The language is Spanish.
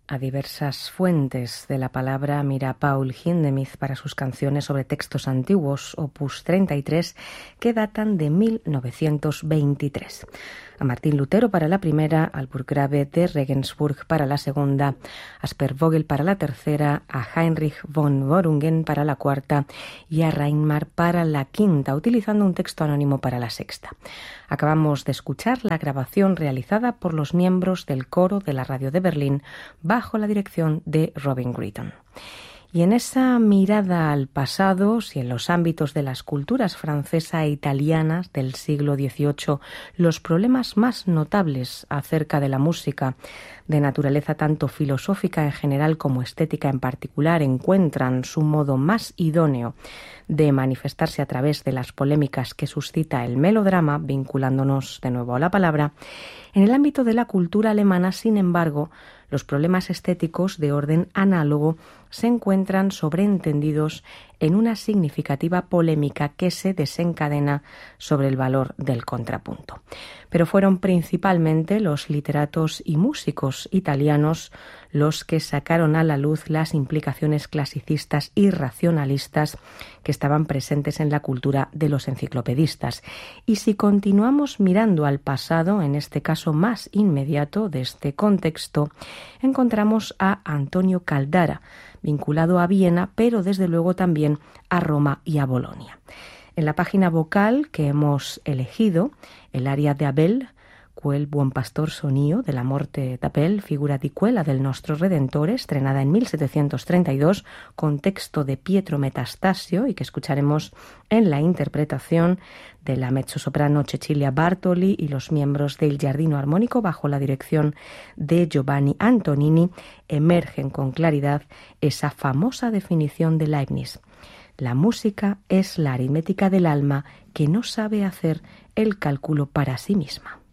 A diversas fuentes de la palabra mira Paul Hindemith para sus canciones sobre textos antiguos, opus 33, que datan de 1923. A Martín Lutero para la primera, al Burggrabe de Regensburg para la segunda, a Spervogel para la tercera, a Heinrich von Worungen para la cuarta y a Reinmar para la quinta, utilizando un texto anónimo para la sexta. Acabamos de escuchar la grabación realizada por los miembros del coro de la radio de Berlín bajo la dirección de Robin Gritton. Y en esa mirada al pasado, si en los ámbitos de las culturas francesa e italianas del siglo XVIII los problemas más notables acerca de la música, de naturaleza tanto filosófica en general como estética en particular, encuentran su modo más idóneo de manifestarse a través de las polémicas que suscita el melodrama, vinculándonos de nuevo a la palabra, en el ámbito de la cultura alemana, sin embargo, los problemas estéticos de orden análogo se encuentran sobreentendidos en una significativa polémica que se desencadena sobre el valor del contrapunto. Pero fueron principalmente los literatos y músicos italianos los que sacaron a la luz las implicaciones clasicistas y racionalistas que estaban presentes en la cultura de los enciclopedistas. Y si continuamos mirando al pasado, en este caso más inmediato de este contexto, encontramos a Antonio Caldara, vinculado a Viena, pero desde luego también a Roma y a Bolonia. En la página vocal que hemos elegido, el aria de Abel, Quel buon pastor sonío, de la morte d'Abel, figura di quella del nostro Redentore, estrenada en 1732, con texto de Pietro Metastasio y que escucharemos en la interpretación de la mezzosoprano Cecilia Bartoli y los miembros del Giardino Armónico bajo la dirección de Giovanni Antonini, emergen con claridad esa famosa definición de Leibniz. La música es la aritmética del alma que no sabe hacer el cálculo para sí misma.